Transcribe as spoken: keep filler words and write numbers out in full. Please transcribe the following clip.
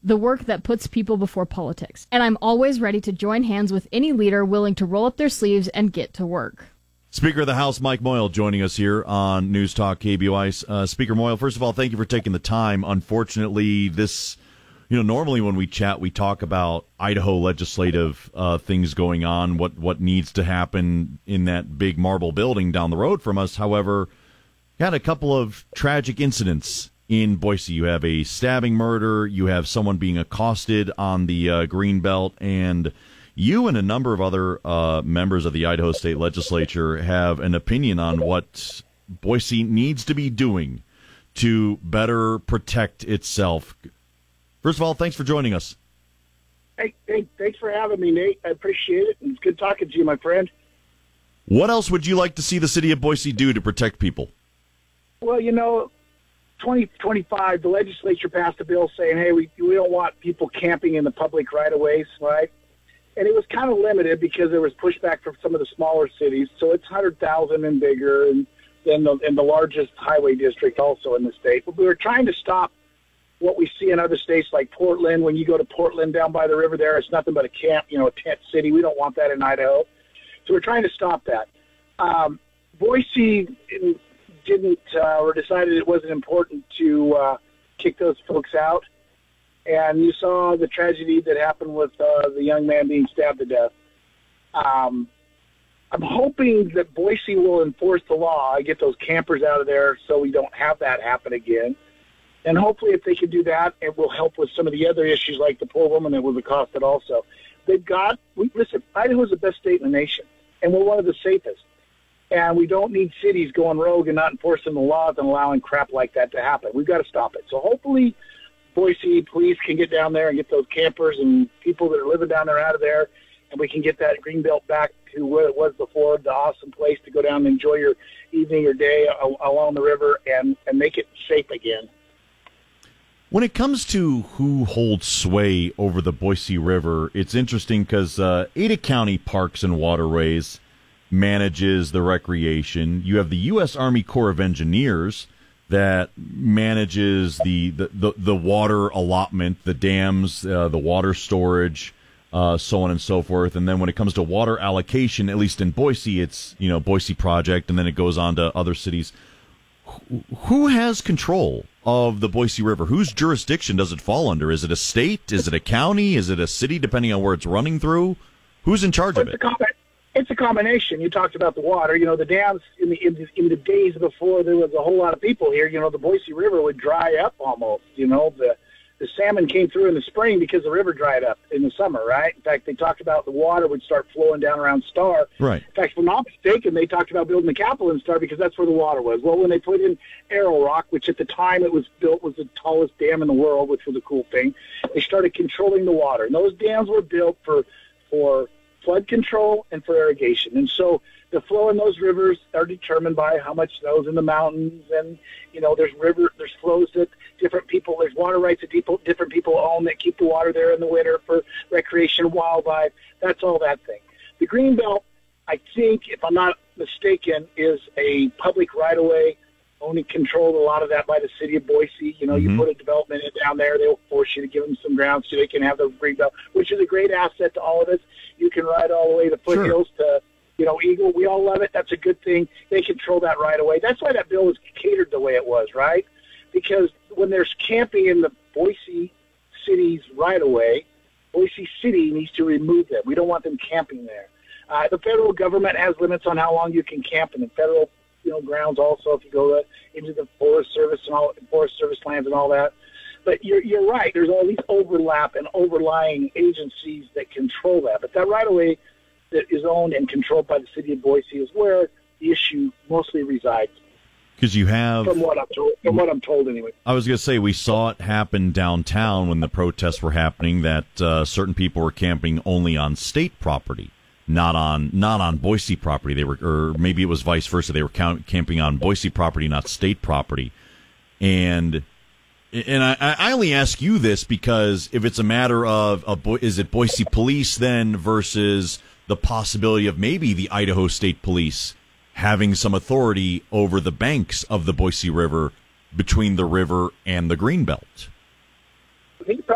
the work that puts people before politics. And I'm always ready to join hands with any leader willing to roll up their sleeves and get to work. Speaker of the House Mike Moyle joining us here on News Talk K B O I. Uh, Speaker Moyle, first of all, thank you for taking the time. Unfortunately, this, you know, normally when we chat, we talk about Idaho legislative uh, things going on, what, what needs to happen in that big marble building down the road from us. However, had a couple of tragic incidents in Boise. You have a stabbing murder, you have someone being accosted on the uh, Greenbelt, and you and a number of other uh, members of the Idaho State Legislature have an opinion on what Boise needs to be doing to better protect itself. First of all, thanks for joining us. Hey, hey, thanks for having me, Nate. I appreciate it. It's good talking to you, my friend. What else would you like to see the city of Boise do to protect people? Well, you know, twenty twenty-five, the legislature passed a bill saying, hey, we we don't want people camping in the public right-of-ways, right? And it was kind of limited because there was pushback from some of the smaller cities. So it's one hundred thousand and bigger, and then the, and the largest highway district also in the state. But we were trying to stop what we see in other states like Portland. When you go to Portland down by the river there, it's nothing but a camp, you know, a tent city. We don't want that in Idaho. So we're trying to stop that. Um, Boise didn't uh, or decided it wasn't important to uh, kick those folks out. And you saw the tragedy that happened with uh, the young man being stabbed to death. Um, I'm hoping that Boise will enforce the law and get those campers out of there so we don't have that happen again. And hopefully if they can do that, it will help with some of the other issues like the poor woman that was accosted also. They've got, we, listen, Idaho is the best state in the nation, and we're one of the safest. And we don't need cities going rogue and not enforcing the laws and allowing crap like that to happen. We've got to stop it. So hopefully Boise police can get down there and get those campers and people that are living down there out of there, and we can get that Greenbelt back to where it was before, the awesome place to go down and enjoy your evening or day along the river and, and make it safe again. When it comes to who holds sway over the Boise River, it's interesting because uh, Ada County Parks and Waterways manages the recreation. You have the U S Army Corps of Engineers that manages the, the, the, the water allotment, the dams, uh, the water storage, uh, so on and so forth. And then when it comes to water allocation, at least in Boise, it's, you know, Boise Project, and then it goes on to other cities. Who has control of the Boise River? Whose jurisdiction does it fall under? Is it a state? Is it a county? Is it a city, depending on where it's running through? Who's in charge of it? It's a combination. You talked about the water. You know, the dams in the, in the in the days before there was a whole lot of people here. You know, the Boise River would dry up almost. You know, the the salmon came through in the spring because the river dried up in the summer, right? In fact, they talked about the water would start flowing down around Star. Right. In fact, if I'm not mistaken, they talked about building the Capitol in Star because that's where the water was. Well, when they put in Arrow Rock, which at the time it was built was the tallest dam in the world, which was a cool thing, they started controlling the water. And those dams were built for for flood control and for irrigation. And so the flow in those rivers are determined by how much snow's in the mountains. And, you know, there's river, there's flows that different people, there's water rights that people, different people own that keep the water there in the winter for recreation, wildlife. That's all that thing. The Greenbelt, I think, if I'm not mistaken, is a public right-of-way, only controlled a lot of that by the city of Boise. You know, mm-hmm. you put a development in down there, they'll force you to give them some ground so they can have the Greenbelt, which is a great asset to all of us. You can ride all the way to foothills sure. to, you know, Eagle. We all love it. That's a good thing. They control that right away. That's why that bill was catered the way it was, right? Because when there's camping in the Boise city's right away, Boise City needs to remove them. We don't want them camping there. Uh, the federal government has limits on how long you can camp in the federal, you know, grounds. Also, if you go to, into the Forest Service and all Forest Service lands and all that. But you're you're right. There's all these overlap and overlying agencies that control that. But that right away that is owned and controlled by the city of Boise is where the issue mostly resides. Because you have, from what I'm told, from what I'm told anyway. I was going to say we saw it happen downtown when the protests were happening. That uh, certain people were camping only on state property, not on not on Boise property. They were, or maybe it was vice versa. They were count, camping on Boise property, not state property. And and I, I only ask you this because if it's a matter of, of is it Boise police then versus the possibility of maybe the Idaho State Police having some authority over the banks of the Boise River between the river and the Greenbelt? I think